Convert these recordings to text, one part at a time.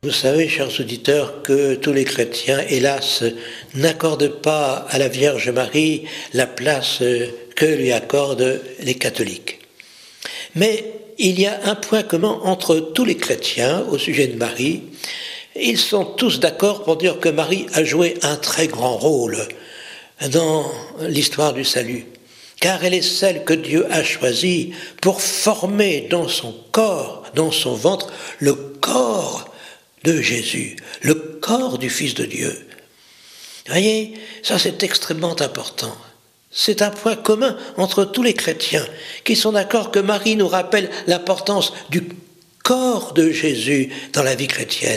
Vous savez, chers auditeurs, que tous les chrétiens, hélas, n'accordent pas à la Vierge Marie la place que lui accordent les catholiques. Mais il y a un point commun entre tous les chrétiens au sujet de Marie. Ils sont tous d'accord pour dire que Marie a joué un très grand rôle dans l'histoire du salut, car elle est celle que Dieu a choisie pour former dans son corps, dans son ventre, le corps de Jésus, le corps du Fils de Dieu. Vous voyez, ça c'est extrêmement important. C'est un point commun entre tous les chrétiens qui sont d'accord que Marie nous rappelle l'importance du corps de Jésus dans la vie chrétienne.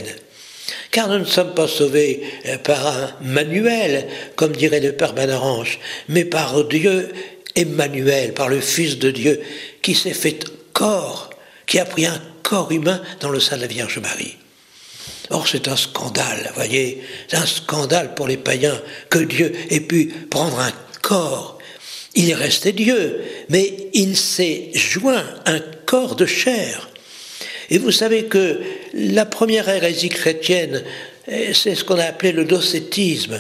Car nous ne sommes pas sauvés par un manuel, comme dirait le Père Manarange, mais par Dieu Emmanuel, par le Fils de Dieu, qui s'est fait corps, qui a pris un corps humain dans le sein de la Vierge Marie. Or, c'est un scandale, vous voyez, c'est un scandale pour les païens que Dieu ait pu prendre un corps. Il est resté Dieu, mais il s'est joint un corps de chair. Et vous savez que la première hérésie chrétienne, c'est ce qu'on a appelé le docétisme.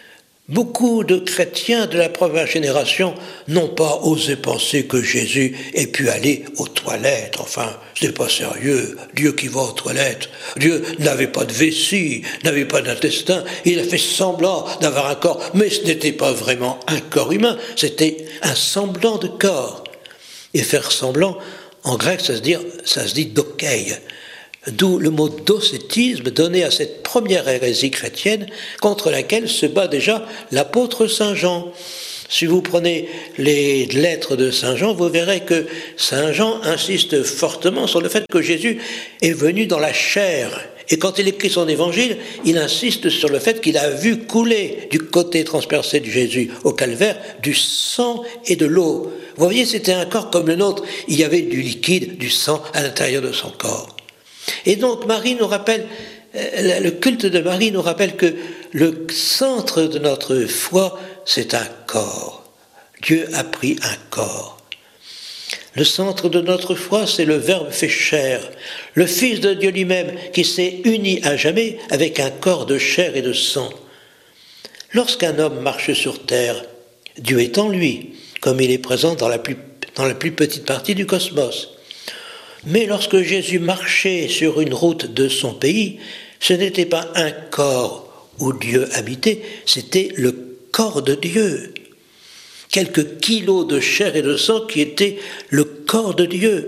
Beaucoup de chrétiens de la première génération n'ont pas osé penser que Jésus ait pu aller aux toilettes. Enfin, ce n'est pas sérieux. Dieu qui va aux toilettes. Dieu n'avait pas de vessie, n'avait pas d'intestin. Il a fait semblant d'avoir un corps, mais ce n'était pas vraiment un corps humain. C'était un semblant de corps. Et faire semblant, en grec, ça se dit dokeï. D'où le mot docétisme donné à cette première hérésie chrétienne contre laquelle se bat déjà l'apôtre Saint Jean. Si vous prenez les lettres de Saint Jean, vous verrez que Saint Jean insiste fortement sur le fait que Jésus est venu dans la chair. Et quand il écrit son évangile, il insiste sur le fait qu'il a vu couler du côté transpercé de Jésus au calvaire du sang et de l'eau. Vous voyez, c'était un corps comme le nôtre. Il y avait du liquide, du sang à l'intérieur de son corps. Et donc Marie nous rappelle, le culte de Marie nous rappelle que le centre de notre foi, c'est un corps. Dieu a pris un corps. Le centre de notre foi, c'est le Verbe fait chair, le Fils de Dieu lui-même qui s'est uni à jamais avec un corps de chair et de sang. Lorsqu'un homme marche sur terre, Dieu est en lui, comme il est présent dans la plus petite partie du cosmos. Mais lorsque Jésus marchait sur une route de son pays, ce n'était pas un corps où Dieu habitait, c'était le corps de Dieu. Quelques kilos de chair et de sang qui étaient le corps de Dieu.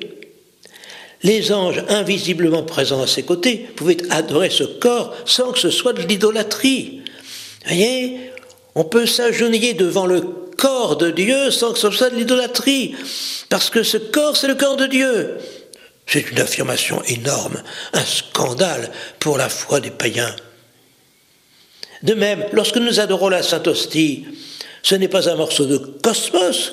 Les anges invisiblement présents à ses côtés pouvaient adorer ce corps sans que ce soit de l'idolâtrie. Vous voyez, on peut s'agenouiller devant le corps de Dieu sans que ce soit de l'idolâtrie, parce que ce corps, c'est le corps de Dieu. C'est une affirmation énorme, un scandale pour la foi des païens. De même, lorsque nous adorons la Sainte Hostie, ce n'est pas un morceau de cosmos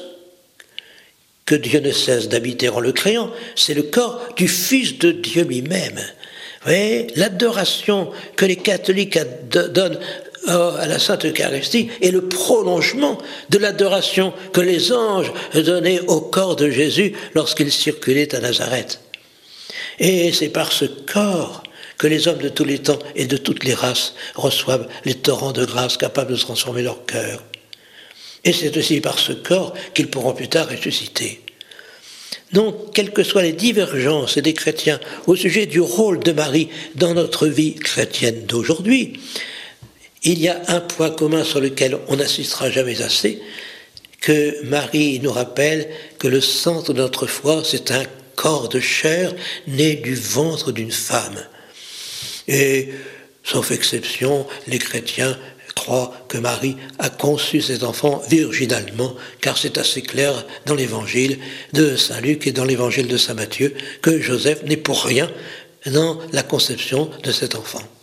que Dieu ne cesse d'habiter en le créant, c'est le corps du Fils de Dieu lui-même. Vous voyez, l'adoration que les catholiques donnent à la Sainte Eucharistie est le prolongement de l'adoration que les anges donnaient au corps de Jésus lorsqu'il circulait à Nazareth. Et c'est par ce corps que les hommes de tous les temps et de toutes les races reçoivent les torrents de grâce capables de transformer leur cœur. Et c'est aussi par ce corps qu'ils pourront plus tard ressusciter. Donc, quelles que soient les divergences des chrétiens au sujet du rôle de Marie dans notre vie chrétienne d'aujourd'hui, il y a un point commun sur lequel on n'insistera jamais assez, que Marie nous rappelle que le centre de notre foi, c'est un corps de chair né du ventre d'une femme. Et, sauf exception, les chrétiens croient que Marie a conçu cet enfant virginalement, car c'est assez clair dans l'évangile de Saint Luc et dans l'évangile de Saint Matthieu que Joseph n'est pour rien dans la conception de cet enfant.